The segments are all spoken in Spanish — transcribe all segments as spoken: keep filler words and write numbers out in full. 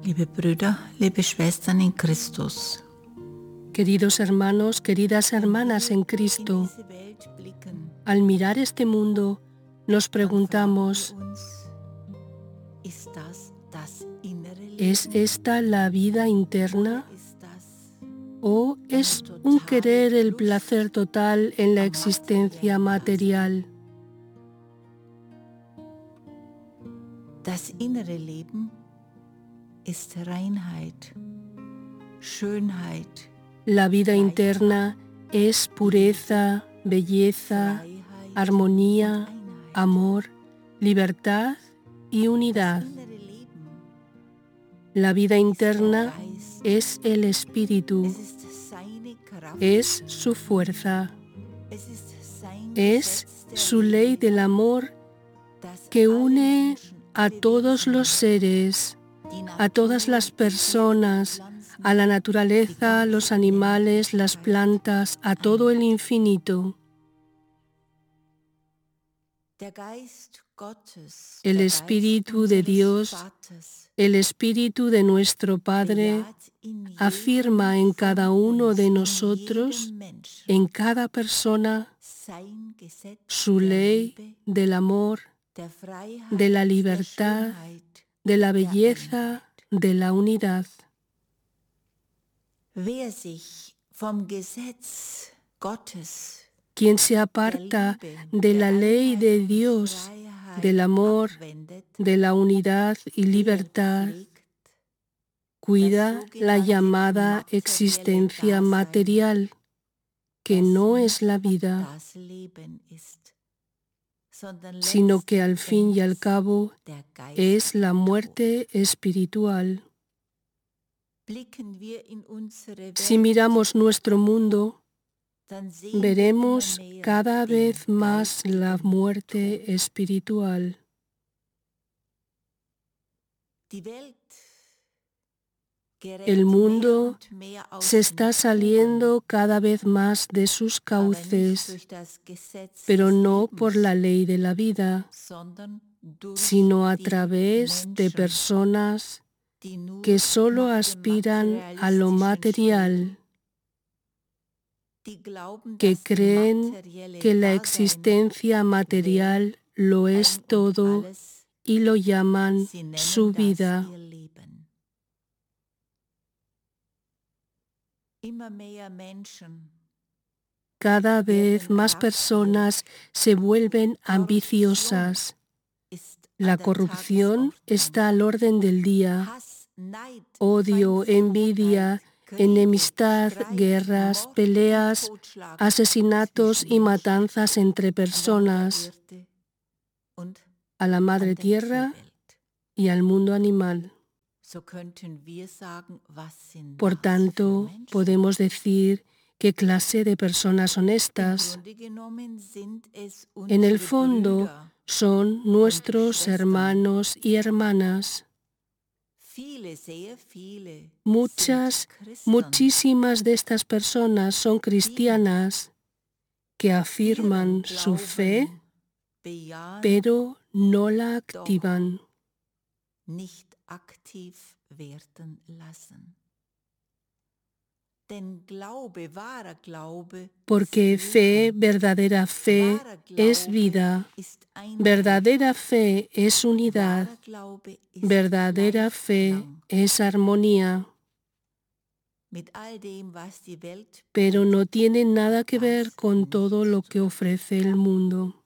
Liebe Brüder, liebe Schwestern in Christus. Queridos hermanos, queridas hermanas en Cristo, al mirar este mundo nos preguntamos, ¿es esta la vida interna? ¿O es un querer el placer total en la existencia material? Das innere Leben ist Reinheit, Schönheit. La vida interna es pureza, belleza, armonía, amor, libertad y unidad. La vida interna es el espíritu, es su fuerza, es su ley del amor que une a todos los seres, a todas las personas, a la naturaleza, los animales, las plantas, a todo el infinito. El Espíritu de Dios, el Espíritu de nuestro Padre, afirma en cada uno de nosotros, en cada persona, su ley del amor, de la libertad, de la belleza, de la unidad. Quien se aparta de la ley de Dios, del amor, de la unidad y libertad, cuida la llamada existencia material, que no es la vida, sino que al fin y al cabo es la muerte espiritual. Si miramos nuestro mundo, veremos cada vez más la muerte espiritual. El mundo se está saliendo cada vez más de sus cauces, pero no por la ley de la vida, sino a través de personas que solo aspiran a lo material, que creen que la existencia material lo es todo y lo llaman su vida. Cada vez más personas se vuelven ambiciosas. La corrupción está al orden del día. Odio, envidia, enemistad, guerras, peleas, asesinatos y matanzas entre personas, a la madre tierra y al mundo animal. Por tanto, podemos decir qué clase de personas son estas. En el fondo, son nuestros hermanos y hermanas. Muchas, muchísimas de estas personas son cristianas que afirman su fe, pero no la activan. Porque fe, verdadera fe, es vida. Verdadera fe es unidad. Verdadera fe es armonía. Pero no tiene nada que ver con todo lo que ofrece el mundo.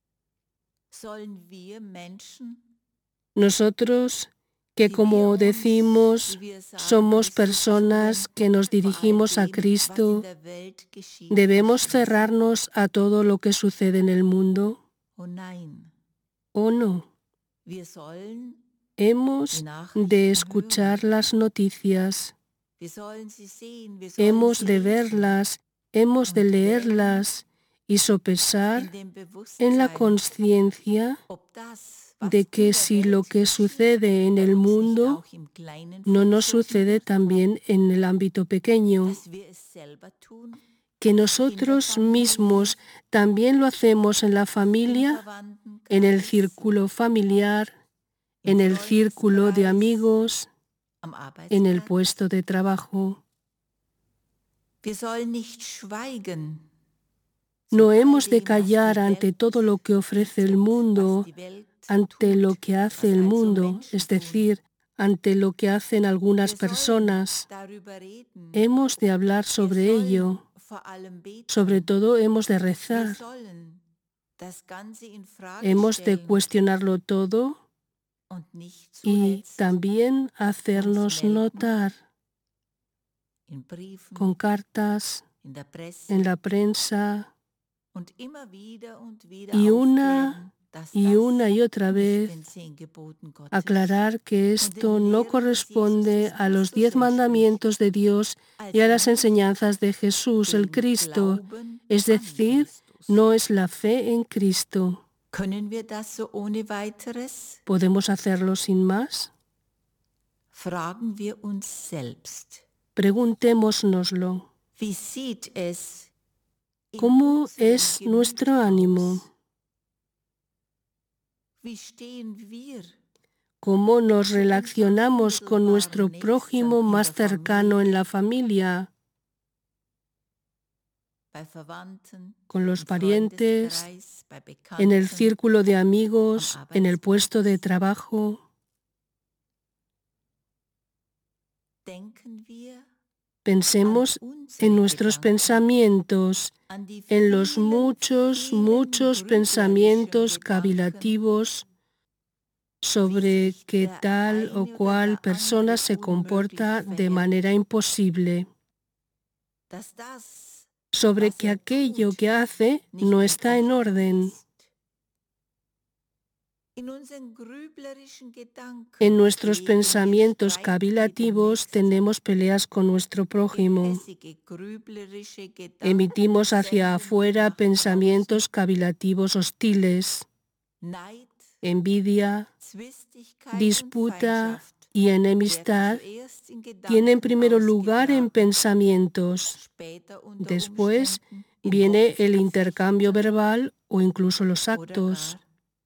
Nosotros, que como decimos, somos personas que nos dirigimos a Cristo, ¿debemos cerrarnos a todo lo que sucede en el mundo? ¿O no? Hemos de escuchar las noticias, hemos de verlas, hemos de leerlas y sopesar en la conciencia de que si lo que sucede en el mundo no nos sucede también en el ámbito pequeño, que nosotros mismos también lo hacemos en la familia, en el círculo familiar, en el círculo de amigos, en el puesto de trabajo. No hemos de callar ante todo lo que ofrece el mundo, ante lo que hace el mundo, es decir, ante lo que hacen algunas personas. Hemos de hablar sobre ello. Sobre todo hemos de rezar. Hemos de cuestionarlo todo y también hacernos notar con cartas, en la prensa, y una y una y otra vez aclarar que esto no corresponde a los diez mandamientos de Dios y a las enseñanzas de Jesús, el Cristo, es decir, no es la fe en Cristo. ¿Podemos hacerlo sin más? Preguntémonoslo. ¿Cómo es nuestro ánimo? ¿Cómo nos relacionamos con nuestro prójimo más cercano en la familia? Con los parientes, en el círculo de amigos, en el puesto de trabajo. Pensemos en nuestros pensamientos, en los muchos, muchos pensamientos cavilativos sobre que tal o cual persona se comporta de manera imposible, sobre que aquello que hace no está en orden. En nuestros pensamientos cavilativos tenemos peleas con nuestro prójimo. Emitimos hacia afuera pensamientos cavilativos hostiles, envidia, disputa y enemistad tienen primero lugar en pensamientos. Después viene el intercambio verbal o incluso los actos.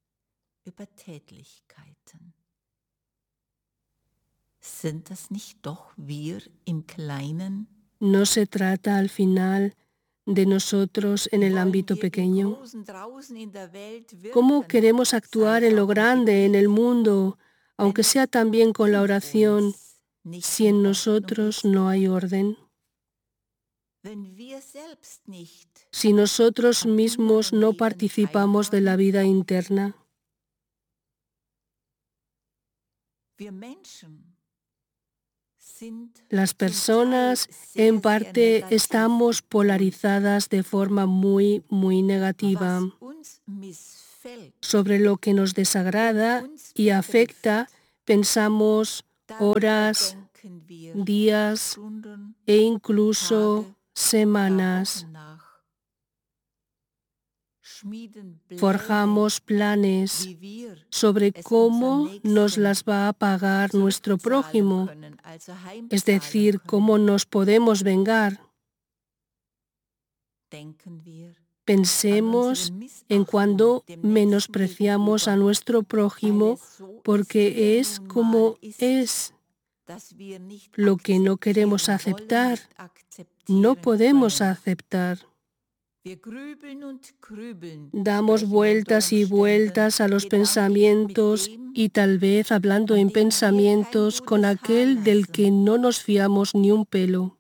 ¿No se trata al final de nosotros en el ámbito pequeño? ¿Cómo queremos actuar en lo grande, en el mundo, aunque sea también con la oración, si en nosotros no hay orden? Si nosotros mismos no participamos de la vida interna. Las personas, en parte, estamos polarizadas de forma muy, muy negativa. Sobre lo que nos desagrada y afecta, pensamos horas, días e incluso semanas. Forjamos planes sobre cómo nos las va a pagar nuestro prójimo, es decir, cómo nos podemos vengar. Pensemos en cuando menospreciamos a nuestro prójimo porque es como es. Lo que no queremos aceptar, no podemos aceptar. Damos vueltas y vueltas a los pensamientos y tal vez hablando en pensamientos con aquel del que no nos fiamos ni un pelo.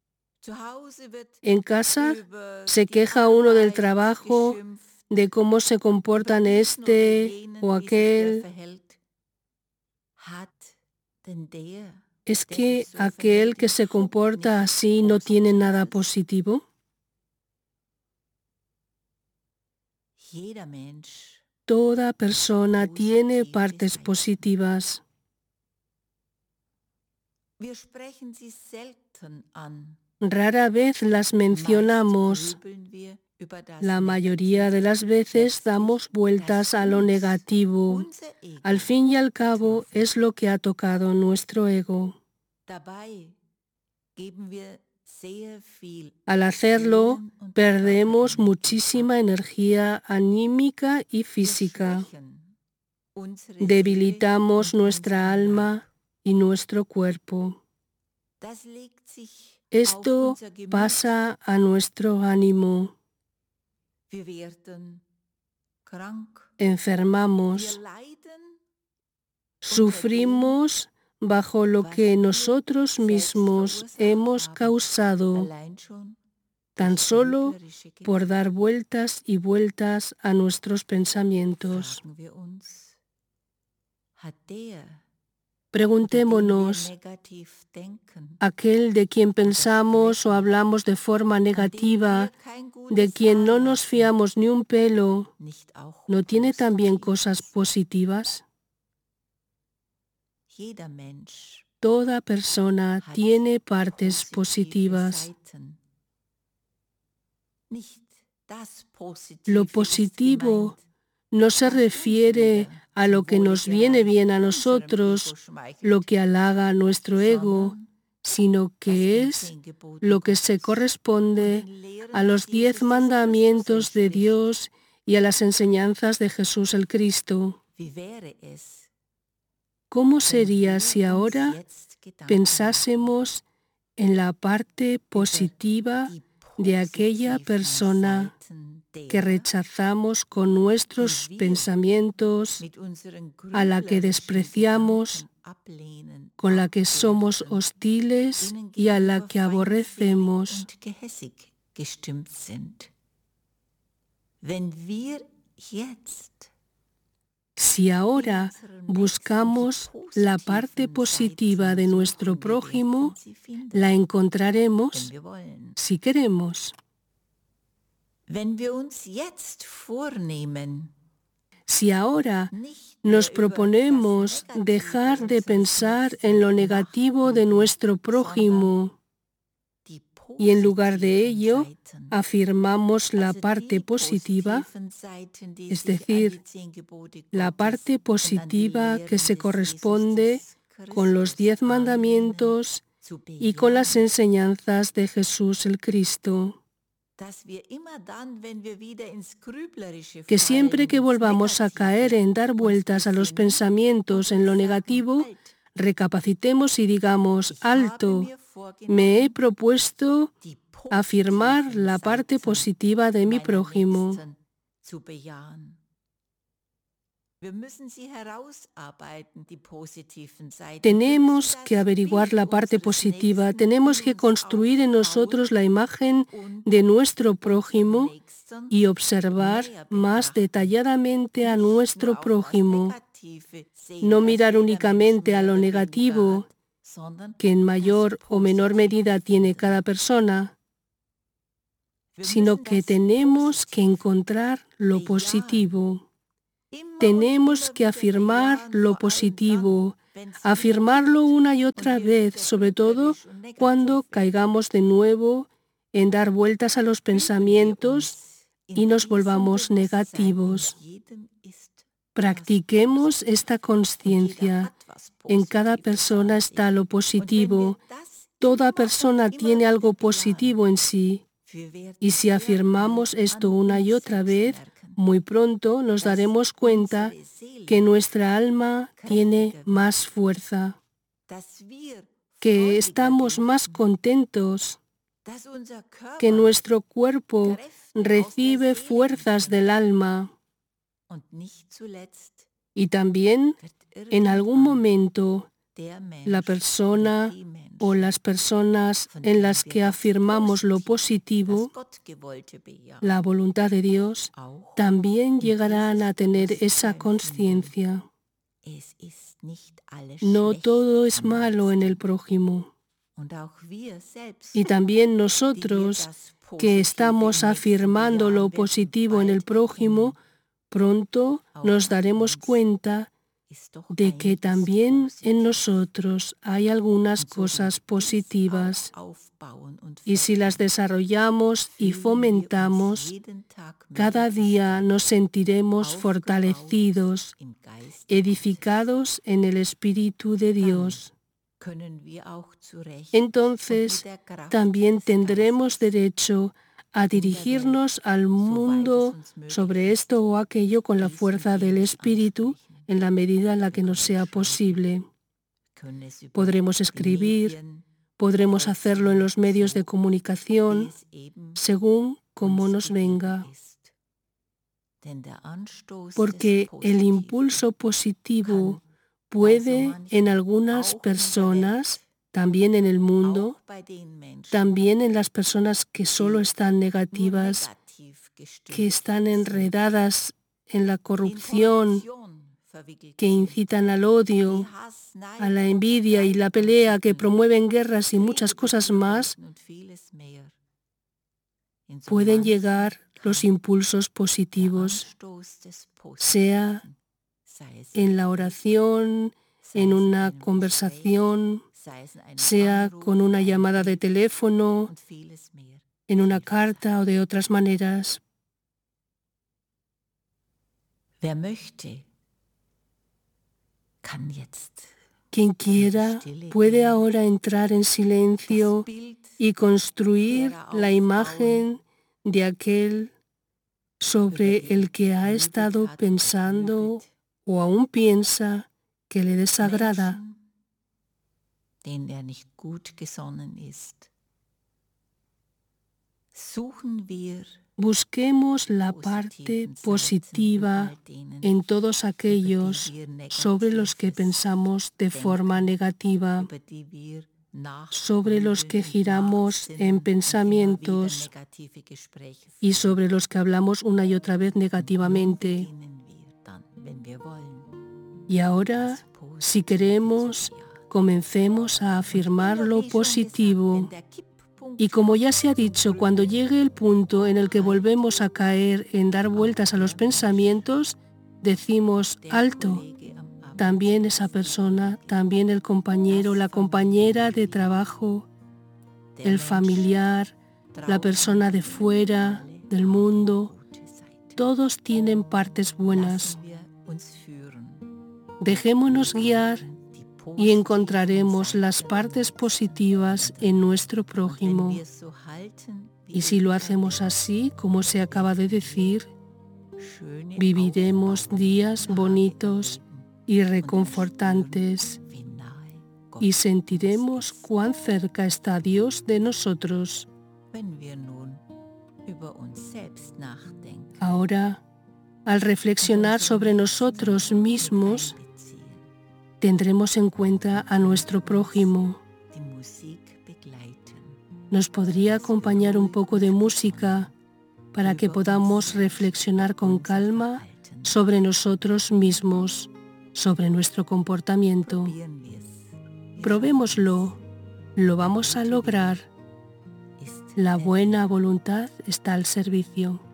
En casa se queja uno del trabajo, de cómo se comportan este o aquel. ¿Es que aquel que se comporta así no tiene nada positivo? Toda persona tiene partes positivas. Rara vez las mencionamos. La mayoría de las veces damos vueltas a lo negativo. Al fin y al cabo es lo que ha tocado nuestro ego. Al hacerlo, perdemos muchísima energía anímica y física. Debilitamos nuestra alma y nuestro cuerpo. Esto pasa a nuestro ánimo. Enfermamos, sufrimos bajo lo que nosotros mismos hemos causado, tan solo por dar vueltas y vueltas a nuestros pensamientos. Preguntémonos, aquel de quien pensamos o hablamos de forma negativa, de quien no nos fiamos ni un pelo, ¿no tiene también cosas positivas? Toda persona tiene partes positivas. Lo positivo no se refiere a lo que nos viene bien a nosotros, lo que halaga nuestro ego, sino que es lo que se corresponde a los diez mandamientos de Dios y a las enseñanzas de Jesús el Cristo. ¿Cómo sería si ahora pensásemos en la parte positiva de aquella persona que rechazamos con nuestros pensamientos, a la que despreciamos, con la que somos hostiles y a la que aborrecemos? Si ahora buscamos la parte positiva de nuestro prójimo, la encontraremos si queremos. Si ahora nos proponemos dejar de pensar en lo negativo de nuestro prójimo y en lugar de ello afirmamos la parte positiva, es decir, la parte positiva que se corresponde con los diez mandamientos y con las enseñanzas de Jesús el Cristo, que siempre que volvamos a caer en dar vueltas a los pensamientos en lo negativo, recapacitemos y digamos, alto, me he propuesto afirmar la parte positiva de mi prójimo. Tenemos que averiguar la parte positiva, tenemos que construir en nosotros la imagen de nuestro prójimo y observar más detalladamente a nuestro prójimo. No mirar únicamente a lo negativo, que en mayor o menor medida tiene cada persona, sino que tenemos que encontrar lo positivo. Tenemos que afirmar lo positivo, afirmarlo una y otra vez, sobre todo cuando caigamos de nuevo en dar vueltas a los pensamientos y nos volvamos negativos. Practiquemos esta consciencia. En cada persona está lo positivo. Toda persona tiene algo positivo en sí. Y si afirmamos esto una y otra vez, muy pronto nos daremos cuenta que nuestra alma tiene más fuerza, que estamos más contentos, que nuestro cuerpo recibe fuerzas del alma. Y también, en algún momento, la persona o las personas en las que afirmamos lo positivo, la voluntad de Dios, también llegarán a tener esa conciencia. No todo es malo en el prójimo. Y también nosotros, que estamos afirmando lo positivo en el prójimo, pronto nos daremos cuenta de que también en nosotros hay algunas cosas positivas, y si las desarrollamos y fomentamos, cada día nos sentiremos fortalecidos, edificados en el Espíritu de Dios. Entonces, también tendremos derecho a dirigirnos al mundo sobre esto o aquello con la fuerza del Espíritu, en la medida en la que nos sea posible. Podremos escribir, podremos hacerlo en los medios de comunicación, según como nos venga. Porque el impulso positivo puede en algunas personas, también en el mundo, también en las personas que solo están negativas, que están enredadas en la corrupción, que incitan al odio, a la envidia y la pelea, que promueven guerras y muchas cosas más, pueden llegar los impulsos positivos, sea en la oración, en una conversación, sea con una llamada de teléfono, en una carta o de otras maneras. Quien quiera puede ahora entrar en silencio y construir la imagen de aquel sobre el que ha estado pensando o aún piensa que le desagrada. Busquemos la parte positiva en todos aquellos sobre los que pensamos de forma negativa, sobre los que giramos en pensamientos y sobre los que hablamos una y otra vez negativamente. Y ahora, si queremos, comencemos a afirmar lo positivo. Y como ya se ha dicho, cuando llegue el punto en el que volvemos a caer en dar vueltas a los pensamientos, decimos alto. También esa persona, también el compañero, la compañera de trabajo, el familiar, la persona de fuera, del mundo, todos tienen partes buenas. Dejémonos guiar y encontraremos las partes positivas en nuestro prójimo. Y si lo hacemos así, como se acaba de decir, viviremos días bonitos y reconfortantes y sentiremos cuán cerca está Dios de nosotros. Ahora, al reflexionar sobre nosotros mismos, tendremos en cuenta a nuestro prójimo. Nos podría acompañar un poco de música para que podamos reflexionar con calma sobre nosotros mismos, sobre nuestro comportamiento. Probémoslo, lo vamos a lograr. La buena voluntad está al servicio.